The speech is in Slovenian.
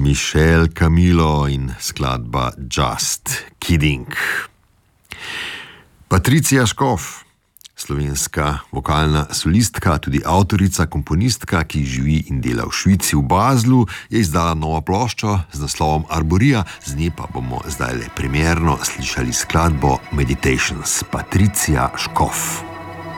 Michel Camilo in skladba Just Kidding. Patricija Škof, slovenska vokalna solistka, tudi avtorica, komponistka, ki živi in dela v Švici, v Baslu, je izdala novo ploščo z naslovom Arborija, z nje pa bomo zdaj le premierno slišali skladbo Meditations. Patricija Škof.